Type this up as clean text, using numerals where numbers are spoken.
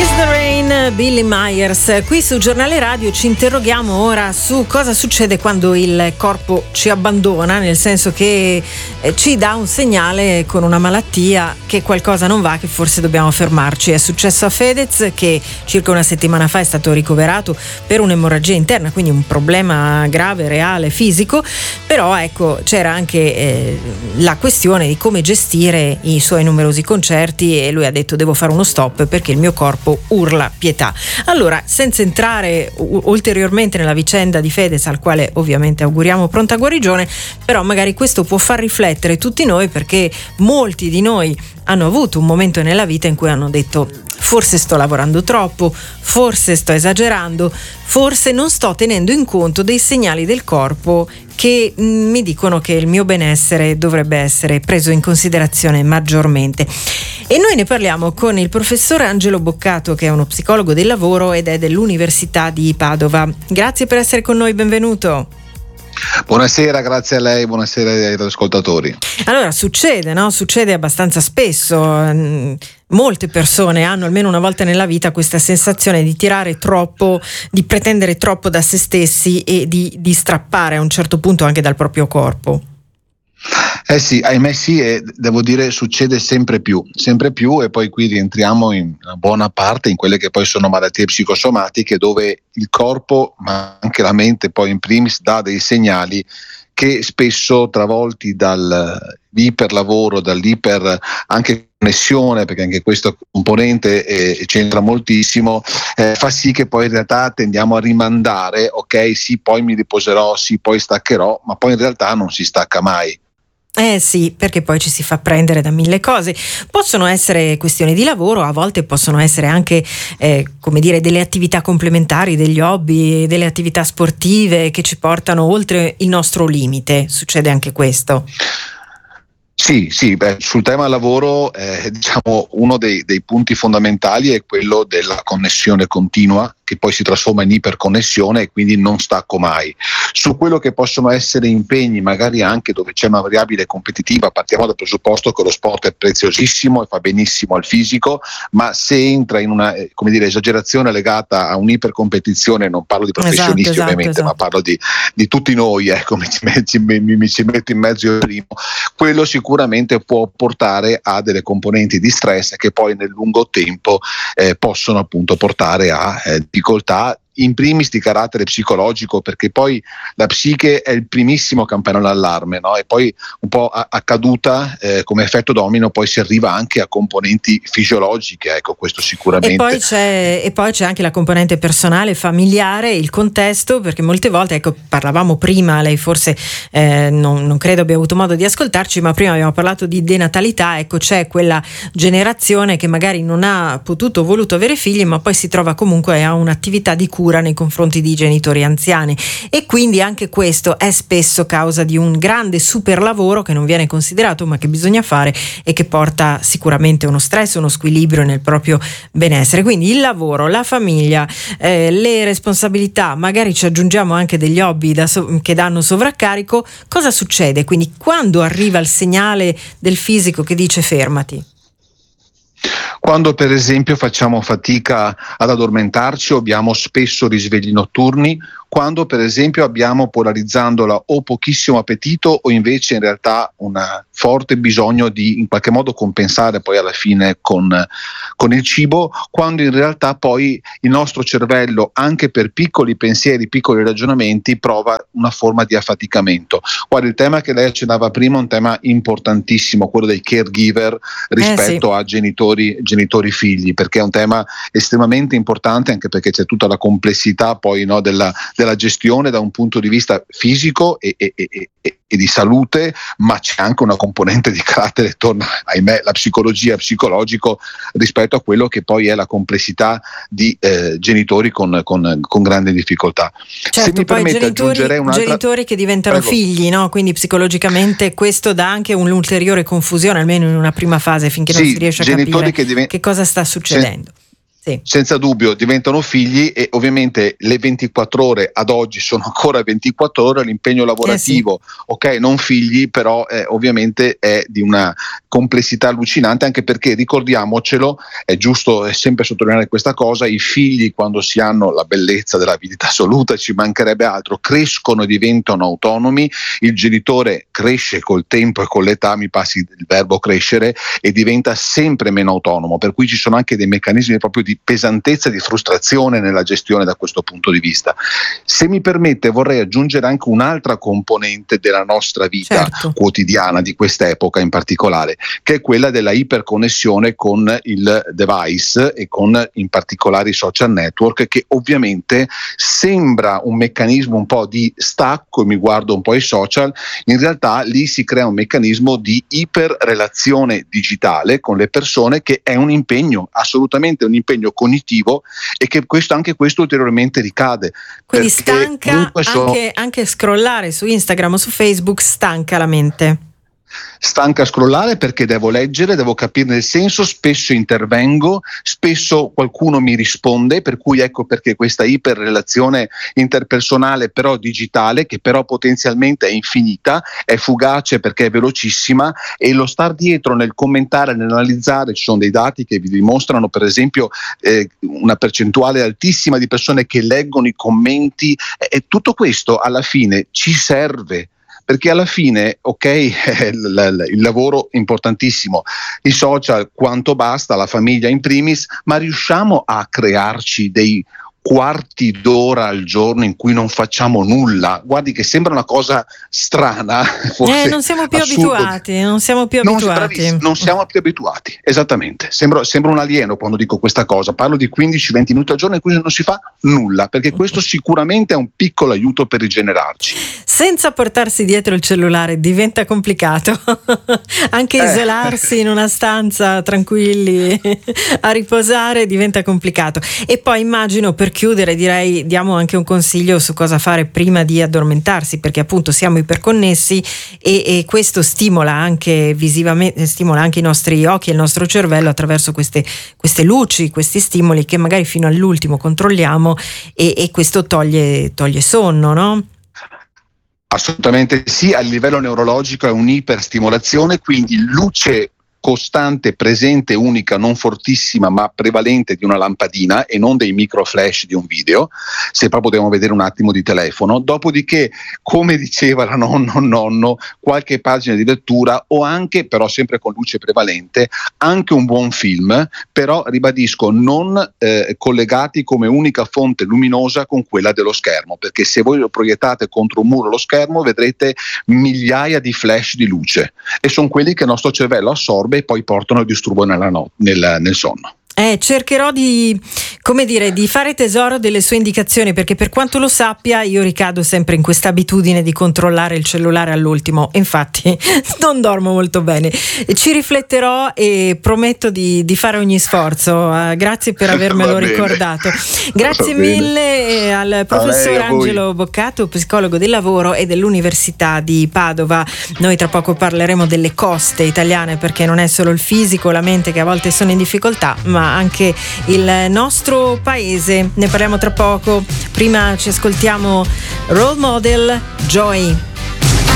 Kiss the Rain, Billy Myers. Qui su Giornale Radio ci interroghiamo ora su cosa succede quando il corpo ci abbandona, nel senso che ci dà un segnale con una malattia che qualcosa non va, che forse dobbiamo fermarci. È successo a Fedez, che circa una settimana fa è stato ricoverato per un'emorragia interna, quindi un problema grave, reale, fisico. Però ecco, c'era anche la questione di come gestire i suoi numerosi concerti, e lui ha detto: devo fare uno stop perché il mio corpo urla pietà. Allora, senza entrare ulteriormente nella vicenda di Fedez, al quale ovviamente auguriamo pronta guarigione, però magari questo può far riflettere tutti noi, perché molti di noi hanno avuto un momento nella vita in cui hanno detto: forse sto lavorando troppo, forse sto esagerando, forse non sto tenendo in conto dei segnali del corpo che mi dicono che il mio benessere dovrebbe essere preso in considerazione maggiormente. E noi ne parliamo con il professor Angelo Boccato, che è uno psicologo del lavoro ed è dell'Università di Padova. Grazie per essere con noi, benvenuto. Buonasera, grazie a lei, buonasera ai ascoltatori. Allora, succede, no? Succede abbastanza spesso. Molte persone hanno almeno una volta nella vita questa sensazione di tirare troppo, di pretendere troppo da se stessi e di strappare a un certo punto anche dal proprio corpo. Sì, ahimè sì, e devo dire succede sempre più, e poi qui rientriamo in una buona parte in quelle che poi sono malattie psicosomatiche, dove il corpo, ma anche la mente poi in primis, dà dei segnali che spesso, travolti dall'iperlavoro, dall'iper anche connessione, perché anche questo componente c'entra moltissimo, fa sì che poi in realtà tendiamo a rimandare: ok, sì, poi mi riposerò, sì, poi staccherò, ma poi in realtà non si stacca mai. Sì, perché poi ci si fa prendere da mille cose. Possono essere questioni di lavoro, a volte possono essere anche delle attività complementari, degli hobby, delle attività sportive che ci portano oltre il nostro limite. Succede anche questo? Sì, sul tema lavoro diciamo uno dei punti fondamentali è quello della connessione continua, che poi si trasforma in iperconnessione e quindi non stacco mai. Su quello che possono essere impegni, magari anche dove c'è una variabile competitiva, partiamo dal presupposto che lo sport è preziosissimo e fa benissimo al fisico, ma se entra in una esagerazione legata a un'ipercompetizione, non parlo di professionisti ovviamente, ma parlo di tutti noi, mi ci metto in mezzo io primo, quello sicuramente può portare a delle componenti di stress che poi nel lungo tempo possono appunto portare a difficoltà in primis di carattere psicologico, perché poi la psiche è il primissimo campanello d'allarme, no? E poi un po' a caduta come effetto domino poi si arriva anche a componenti fisiologiche, ecco, questo sicuramente. E poi c'è anche la componente personale, familiare, il contesto, perché molte volte, ecco, parlavamo prima, lei forse non credo abbia avuto modo di ascoltarci, ma prima abbiamo parlato di denatalità. Ecco, c'è quella generazione che magari non ha potuto o voluto avere figli, ma poi si trova comunque a un'attività di cura nei confronti di genitori anziani, e quindi anche questo è spesso causa di un grande super lavoro che non viene considerato ma che bisogna fare, e che porta sicuramente uno stress, uno squilibrio nel proprio benessere. Quindi il lavoro, la famiglia, le responsabilità, magari ci aggiungiamo anche degli hobby che danno sovraccarico. Cosa succede? Quindi quando arriva il segnale del fisico che dice fermati? Quando per esempio facciamo fatica ad addormentarci o abbiamo spesso risvegli notturni, quando per esempio abbiamo, polarizzandola, o pochissimo appetito o invece in realtà un forte bisogno di in qualche modo compensare poi alla fine con il cibo, quando in realtà poi il nostro cervello, anche per piccoli pensieri, piccoli ragionamenti, prova una forma di affaticamento. Guarda, il tema che lei accennava prima è un tema importantissimo, quello dei caregiver rispetto sì. a genitori figli, perché è un tema estremamente importante, anche perché c'è tutta la complessità poi, no, della gestione da un punto di vista fisico e di salute, ma c'è anche una componente di carattere, torna ahimè la psicologia, psicologico, rispetto a quello che poi è la complessità di genitori con grande difficoltà. Certo, se mi poi permette aggiungerei un'altra... genitori che diventano Prego. figli, no? Quindi psicologicamente questo dà anche un'ulteriore confusione, almeno in una prima fase, finché non si riesce a capire che cosa sta succedendo. Sì. Senza dubbio diventano figli, e ovviamente le 24 ore ad oggi sono ancora 24 ore, l'impegno lavorativo, ok, non figli, però ovviamente è di una complessità allucinante, anche perché ricordiamocelo, è giusto sempre sottolineare questa cosa: i figli, quando si hanno la bellezza della vita assoluta, ci mancherebbe altro, crescono e diventano autonomi, il genitore cresce col tempo e con l'età, mi passi il verbo crescere, e diventa sempre meno autonomo, per cui ci sono anche dei meccanismi proprio di pesantezza e di frustrazione nella gestione da questo punto di vista. Se mi permette, vorrei aggiungere anche un'altra componente della nostra vita quotidiana, di quest'epoca in particolare, che è quella della iperconnessione con il device e con in particolare i social network, che ovviamente sembra un meccanismo un po' di stacco, e mi guardo un po' i social, in realtà lì si crea un meccanismo di iperrelazione digitale con le persone, che è un impegno, assolutamente un impegno cognitivo, e che anche questo ulteriormente ricade. Quindi stanca anche scrollare su Instagram o su Facebook, stanca la mente. Stanca a scrollare, perché devo leggere, devo capire il senso, spesso intervengo, spesso qualcuno mi risponde, per cui ecco perché questa iperrelazione interpersonale, però digitale, che però potenzialmente è infinita, è fugace perché è velocissima, e lo star dietro nel commentare, nell'analizzare, ci sono dei dati che vi dimostrano per esempio una percentuale altissima di persone che leggono i commenti, e tutto questo alla fine ci serve. Perché alla fine, ok, il lavoro importantissimo, i social quanto basta, la famiglia in primis, ma riusciamo a crearci dei quarti d'ora al giorno in cui non facciamo nulla? Guardi che sembra una cosa strana, forse non siamo più assurdo. abituati, non siamo più abituati, esattamente, sembra un alieno quando dico questa cosa. Parlo di 15-20 minuti al giorno in cui non si fa nulla, perché questo sicuramente è un piccolo aiuto per rigenerarci. Senza portarsi dietro il cellulare diventa complicato anche isolarsi in una stanza tranquilli a riposare diventa complicato. E poi immagino, per chiudere, direi, diamo anche un consiglio su cosa fare prima di addormentarsi, perché appunto siamo iperconnessi e questo stimola anche visivamente, stimola anche i nostri occhi e il nostro cervello attraverso queste luci, questi stimoli che magari fino all'ultimo controlliamo, e questo toglie sonno, no? Assolutamente sì, a livello neurologico è un'iperstimolazione, quindi luce costante, presente, unica, non fortissima ma prevalente di una lampadina, e non dei micro flash di un video, se proprio dobbiamo vedere un attimo di telefono. Dopodiché, come diceva la nonno, qualche pagina di lettura, o anche, però sempre con luce prevalente, anche un buon film, però ribadisco, non collegati come unica fonte luminosa con quella dello schermo, perché se voi lo proiettate contro un muro lo schermo vedrete migliaia di flash di luce, e sono quelli che il nostro cervello assorbe e poi portano il disturbo nel sonno. Cercherò di fare tesoro delle sue indicazioni, perché per quanto lo sappia io ricado sempre in questa abitudine di controllare il cellulare all'ultimo, infatti non dormo molto bene. Ci rifletterò e prometto di fare ogni sforzo. Grazie per avermelo ricordato. Grazie mille al professor Angelo Boccato, psicologo del lavoro e dell'Università di Padova. Noi tra poco parleremo delle coste italiane, perché non è solo il fisico, la mente che a volte sono in difficoltà, ma anche il nostro paese. Ne parliamo tra poco. Prima ci ascoltiamo Role Model, Joy.